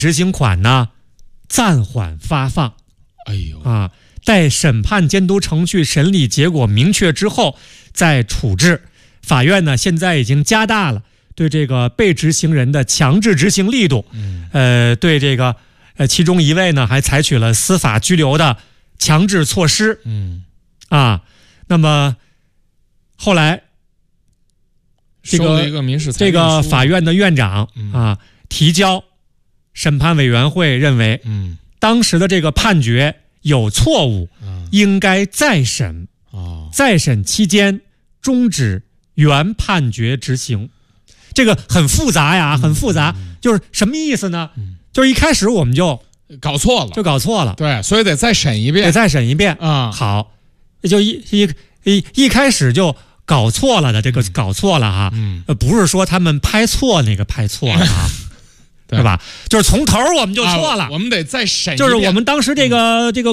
执行款呢暂缓发放。 哎呦啊，待审判监督程序审理结果明确之后再处置。法院呢现在已经加大了对这个被执行人的强制执行力度。对这个其中一位呢还采取了司法拘留的强制措施。那么后来这收了一个民事裁定书， 这个法院的院长提交审判委员会，认为当时的这个判决有错误，应该再审。再审期间终止原判决执行。这个很复杂呀，很复杂。就是什么意思呢？就是一开始我们就搞错了，对，所以得再审一遍， 好，就一开始就搞错了的这个搞错了哈，不是说他们拍错那个拍错了啊。对吧？就是从头我们就错了， 我们得再审一遍， 就是我们当时这个